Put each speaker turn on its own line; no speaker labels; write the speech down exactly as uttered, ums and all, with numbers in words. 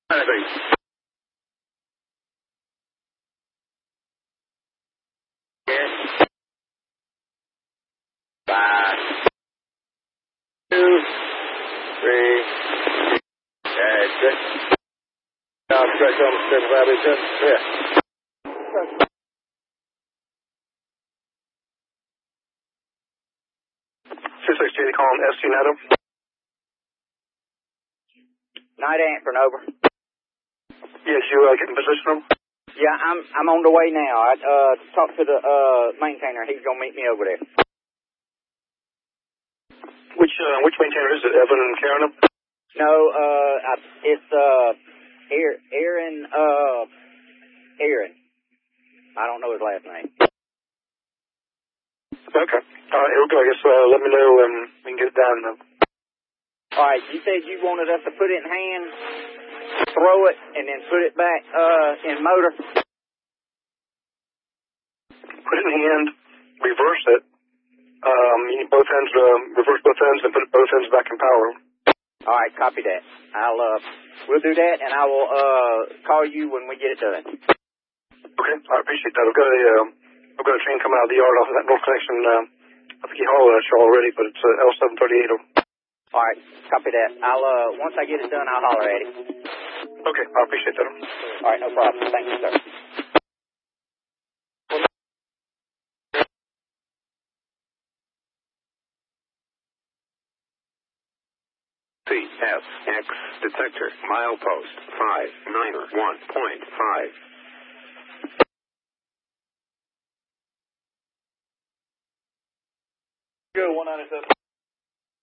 Anything. Yes. Five. Two. Three. Yeah, good. Now, stretch on the strip of Abbey, just, yeah. two sixty, calling S T Neto.
Night Antford, over.
Yes, you uh, get in position?
Yeah, I'm I'm on the way now. I uh talked to the uh maintainer. He's gonna meet me over there.
Which uh, which maintainer is it? Evan and Karen?
No, uh, I, it's uh, Aaron, Aaron, uh, Aaron. I don't know his last name.
Okay. All right, here we go. I guess uh, let me know and we can get it done. Though.
All right, you said you wanted us to put it in hand, throw it, and then put it back uh in motor.
Put it in hand, reverse it. Um, you need both ends, uh, reverse both ends, and put both ends back in power.
All right, copy that. I'll uh, we'll do that, and I will uh call you when we get it done.
Okay, I appreciate that. I've got a uh, I've got a train coming out of the yard off of that north connection. Uh, I think he hauled that show already, but it's uh, L seven thirty-eight.
All right, copy that. I'll uh once I get it done, I'll holler at him.
Okay, I appreciate that.
All right, no problem. Thank you, sir.
C S X detector milepost five nine one point five.
Go one ninety-seven.